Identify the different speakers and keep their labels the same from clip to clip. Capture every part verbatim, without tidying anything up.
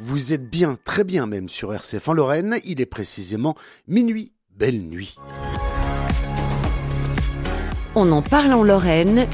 Speaker 1: Vous êtes bien, très bien même sur R C F en Lorraine. Il est précisément minuit. Belle nuit.
Speaker 2: On en parle en Lorraine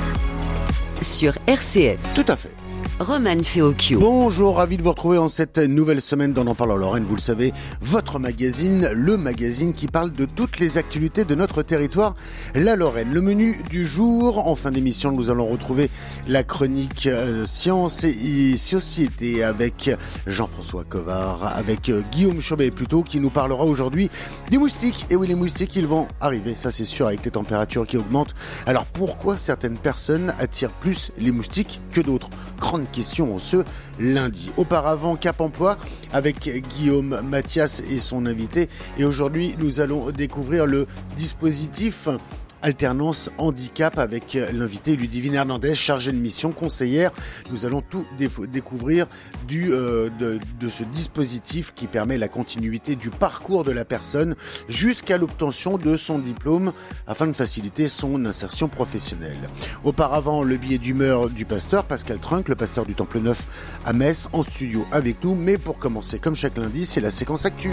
Speaker 2: sur R C F.
Speaker 1: Tout à fait.
Speaker 2: Roman Feocchio.
Speaker 1: Bonjour, ravi de vous retrouver en cette nouvelle semaine d'On en parle en Lorraine. Vous le savez, votre magazine, le magazine qui parle de toutes les actualités de notre territoire, la Lorraine. Le menu du jour, en fin d'émission, nous allons retrouver la chronique euh, Sciences et Société avec Jean-François Covard, avec euh, Guillaume Chauvet plutôt, qui nous parlera aujourd'hui des moustiques. Et oui, les moustiques, ils vont arriver, ça c'est sûr, avec les températures qui augmentent. Alors pourquoi certaines personnes attirent plus les moustiques que d'autres ? Grande question ce lundi. Auparavant, Cap Emploi avec Guillaume Mathias et son invité. Et aujourd'hui, nous allons découvrir le dispositif Alternance Handicap avec l'invité Ludivine Hernandez, chargée de mission, conseillère. Nous allons tout déf- découvrir du, euh, de, de ce dispositif qui permet la continuité du parcours de la personne jusqu'à l'obtention de son diplôme afin de faciliter son insertion professionnelle. Auparavant, le billet d'humeur du pasteur Pascal Trunk, le pasteur du Temple Neuf à Metz, en studio avec nous. Mais pour commencer, comme chaque lundi, c'est la séquence actu.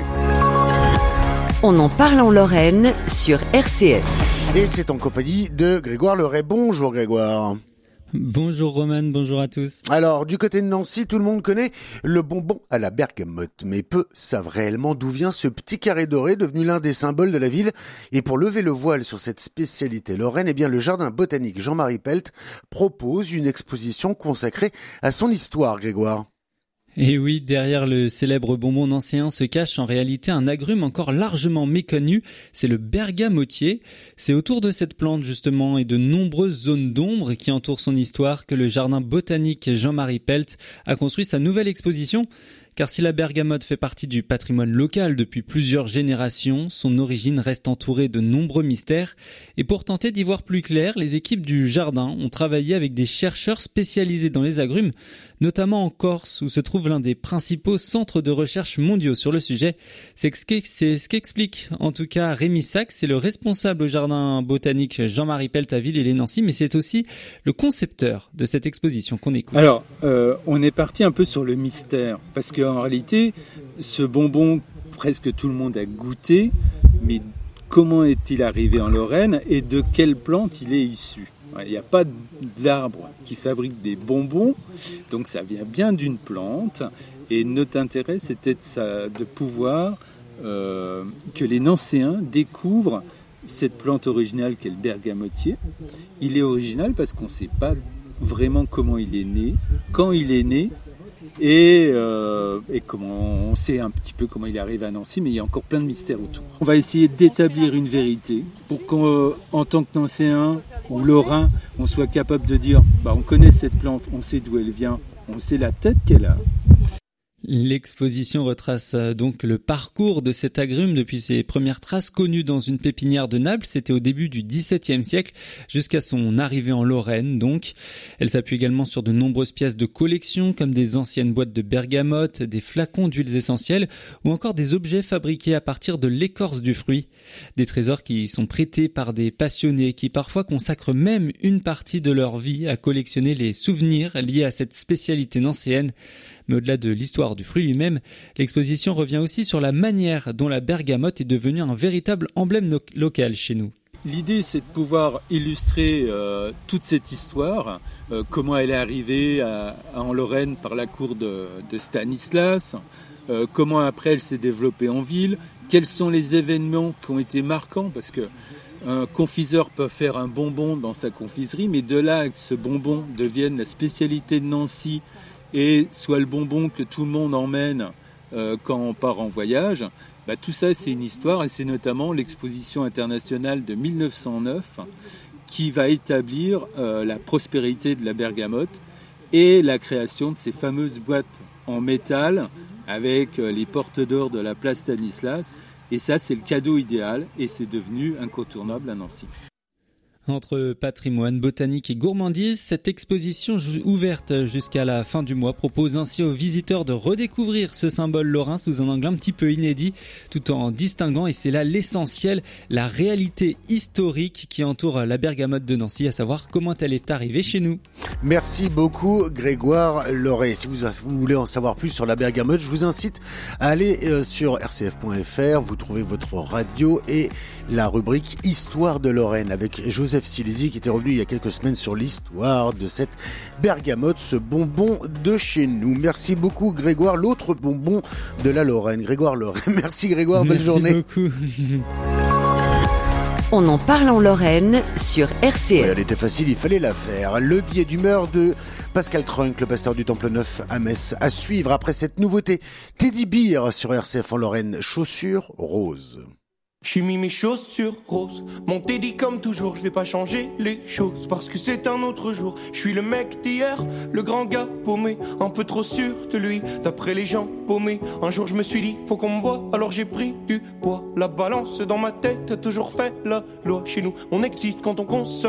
Speaker 2: On en parle en Lorraine sur R C F.
Speaker 1: Et c'est en compagnie de Grégoire Leray. Bonjour Grégoire.
Speaker 3: Bonjour Roman, bonjour à tous.
Speaker 1: Alors, du côté de Nancy, tout le monde connaît le bonbon à la bergamote, mais peu savent réellement d'où vient ce petit carré doré devenu l'un des symboles de la ville. Et pour lever le voile sur cette spécialité lorraine, eh bien, le jardin botanique Jean-Marie Pelt propose une exposition consacrée à son histoire, Grégoire.
Speaker 3: Et oui, derrière le célèbre bonbon nancéen se cache en réalité un agrume encore largement méconnu, c'est le bergamotier. C'est autour de cette plante justement et de nombreuses zones d'ombre qui entourent son histoire que le jardin botanique Jean-Marie Pelt a construit sa nouvelle exposition. Car si la bergamote fait partie du patrimoine local depuis plusieurs générations, son origine reste entourée de nombreux mystères. Et pour tenter d'y voir plus clair, les équipes du jardin ont travaillé avec des chercheurs spécialisés dans les agrumes, notamment en Corse, où se trouve l'un des principaux centres de recherche mondiaux sur le sujet. C'est ce qu'explique en tout cas Rémi Sachs, c'est le responsable au jardin botanique Jean-Marie Pelt à Villers-lès-Nancy, mais c'est aussi le concepteur de cette exposition qu'on écoute.
Speaker 4: Alors, euh, on est parti un peu sur le mystère, parce que en réalité, ce bonbon, presque tout le monde a goûté, mais comment est-il arrivé en Lorraine et de quelle plante il est issu ? Il n'y a pas d'arbre qui fabrique des bonbons, donc ça vient bien d'une plante. Et notre intérêt, c'était de, ça, de pouvoir euh, que les Nancéens découvrent cette plante originale qu'est le bergamotier. Il est original parce qu'on ne sait pas vraiment comment il est né, quand il est né, Et, euh, et comment on sait un petit peu comment il arrive à Nancy, mais il y a encore plein de mystères autour. On va essayer d'établir une vérité pour qu'en tant que Nancéen ou Lorrain, on soit capable de dire bah, on connaît cette plante, on sait d'où elle vient, on sait la tête qu'elle a.
Speaker 3: L'exposition retrace donc le parcours de cet agrume depuis ses premières traces connues dans une pépinière de Naples, c'était au début du dix-septième siècle, jusqu'à son arrivée en Lorraine donc. Elle s'appuie également sur de nombreuses pièces de collection comme des anciennes boîtes de bergamote, des flacons d'huiles essentielles ou encore des objets fabriqués à partir de l'écorce du fruit. Des trésors qui sont prêtés par des passionnés qui parfois consacrent même une partie de leur vie à collectionner les souvenirs liés à cette spécialité nancéenne. Mais au-delà de l'histoire du fruit lui-même, l'exposition revient aussi sur la manière dont la bergamote est devenue un véritable emblème no- local chez nous.
Speaker 4: L'idée, c'est de pouvoir illustrer euh, toute cette histoire, euh, comment elle est arrivée à, à, en Lorraine par la cour de, de Stanislas, euh, comment après elle s'est développée en ville, quels sont les événements qui ont été marquants, parce que un confiseur peut faire un bonbon dans sa confiserie, mais de là que ce bonbon devienne la spécialité de Nancy et soit le bonbon que tout le monde emmène euh, quand on part en voyage, bah, tout ça c'est une histoire et c'est notamment l'exposition internationale de mille neuf cent neuf qui va établir euh, la prospérité de la bergamote et la création de ces fameuses boîtes en métal avec euh, les portes d'or de la place Stanislas. Et ça c'est le cadeau idéal et c'est devenu incontournable à Nancy.
Speaker 3: Entre patrimoine, botanique et gourmandise, cette exposition ouverte jusqu'à la fin du mois propose ainsi aux visiteurs de redécouvrir ce symbole lorrain sous un angle un petit peu inédit, tout en distinguant, et c'est là l'essentiel, la réalité historique qui entoure la bergamote de Nancy, à savoir comment elle est arrivée chez nous.
Speaker 1: Merci beaucoup Grégoire Loret. Si vous voulez en savoir plus sur la bergamote, je vous incite à aller sur r c f point f r, vous trouvez votre radio et la rubrique Histoire de Lorraine avec Joseph Silesi qui était revenu il y a quelques semaines sur l'histoire de cette bergamote, ce bonbon de chez nous. Merci beaucoup Grégoire, l'autre bonbon de la Lorraine, Grégoire Loret. Merci Grégoire, belle
Speaker 3: Merci
Speaker 1: journée.
Speaker 3: Beaucoup.
Speaker 2: On en parle en Lorraine sur R C F.
Speaker 1: Oui, elle était facile, il fallait la faire. Le billet d'humeur de Pascal Trunk, le pasteur du Temple Neuf à Metz, à suivre après cette nouveauté. Teddy Bear sur R C F en Lorraine, chaussures roses.
Speaker 5: J'ai mis mes chaussures roses, mon Teddy comme toujours, je vais pas changer les choses parce que c'est un autre jour. Je suis le mec d'hier, le grand gars paumé, un peu trop sûr de lui, d'après les gens paumés. Un jour je me suis dit, faut qu'on me voie, alors j'ai pris du poids. La balance dans ma tête a toujours fait la loi. Chez nous, on existe quand on consomme.